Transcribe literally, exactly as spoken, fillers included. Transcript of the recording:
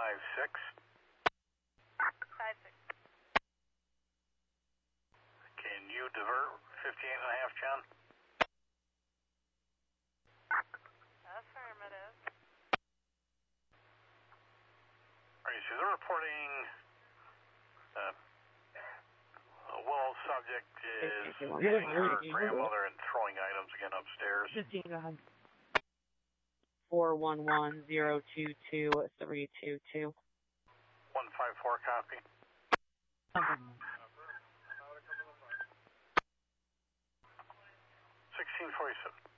five six. five six. Can you divert fifty-eight and a half, John? Affirmative. Alright, so they're reporting uh, a well subject is hitting her grandmother and throwing items again upstairs. fifteen, go ahead. four one one zero two two three two two. one five four, copy. sixteen forty-seven.